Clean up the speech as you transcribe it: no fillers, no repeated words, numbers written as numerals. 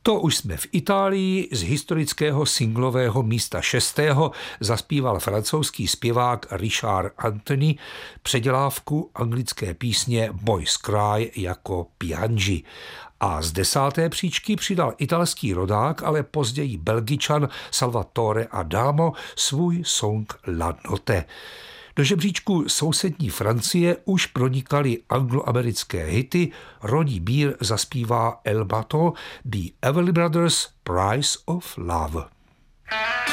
To už jsme v Itálii, z historického singlového místa 6. zaspíval francouzský zpěvák Richard Anthony předělávku anglické písně Boys Cry jako Piangi. A z 10. příčky přidal italský rodák, ale později Belgičan Salvatore Adamo svůj song La Notte. Do žebříčku sousední Francie už pronikaly angloamerické hity. Ronnie Beer zaspívá El Bateau, The Everly Brothers, Price of Love.